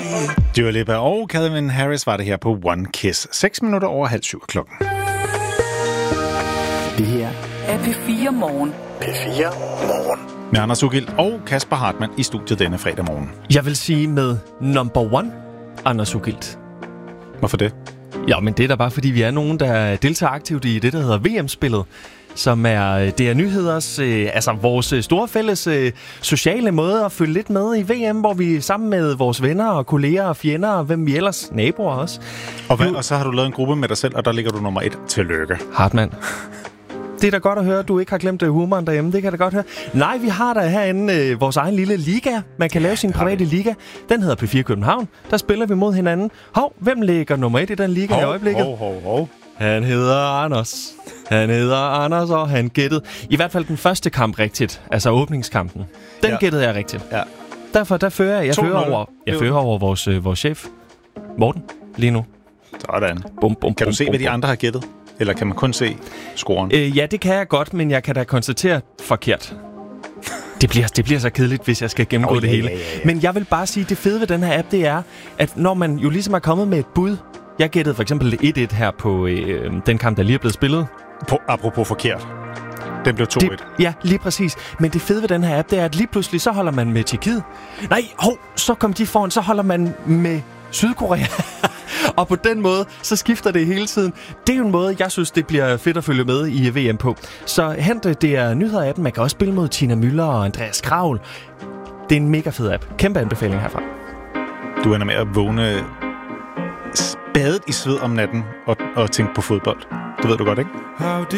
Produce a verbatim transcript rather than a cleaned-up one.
Dua Lipa og Calvin Harris var det her på One Kiss. seks minutter over halv syv klokken. Det her er P fire Morgen. P fire Morgen. Med Anders Ugild og Kasper Hartmann i studiet denne fredag morgen. Jeg vil sige med number one, Anders Ugild. Hvorfor det? Ja, men det er da bare, fordi vi er nogen, der deltager aktivt i det, der hedder V M-spillet, som er det er nyheders, øh, altså vores store fælles øh, sociale måde at følge lidt med i V M, hvor vi sammen med vores venner og kolleger og fjender og hvem vi ellers, naboer også. Og, hvad, og så har du lavet en gruppe med dig selv, og der ligger du nummer et. Tillykke. Hartmann. Det er da godt at høre, at du ikke har glemt humoren derhjemme. Det kan jeg da godt høre. Nej, vi har da herinde øh, vores egen lille liga. Man kan lave sin private liga. Den hedder P fire København. Der spiller vi mod hinanden. Hov, hvem ligger nummer et i den liga hov, i øjeblikket? Hov, hov, hov. Han hedder Anders. Han hedder Anders, og han gættede. I hvert fald den første kamp rigtigt. Altså åbningskampen. Den ja. gættede jeg rigtigt. Ja. Derfor der fører jeg. Jeg fører over, jeg fører over vores, øh, vores chef, Morten, lige nu. Sådan. Bum, bum, kan du bum, se, bum, hvad de bum. andre har gættet? Eller kan man kun se scoren? Øh, ja, det kan jeg godt, men jeg kan da konstatere forkert. Det bliver, det bliver så kedeligt, hvis jeg skal gennemgå oh, det ja, hele. Ja, ja, ja. Men jeg vil bare sige, at det fede ved den her app, det er, at når man jo ligesom er kommet med et bud. Jeg gættede for eksempel et et her på øh, den kamp, der lige er blevet spillet. På, apropos forkert. Den blev to et. Det, ja, lige præcis. Men det fede ved den her app, det er, at lige pludselig så holder man med Tjekkiet. Nej, hov, så kom de foran, så holder man med Sydkorea. Og på den måde, så skifter det hele tiden. Det er jo en måde, jeg synes, det bliver fedt at følge med i V M på. Så hent det er nyheder af den. Man kan også spille mod Tina Müller og Andreas Kravl. Det er en mega fed app. Kæmpe anbefaling herfra. Du ender med at vågne spadet i sved om natten og, og tænke på fodbold. Det ved du godt, ikke?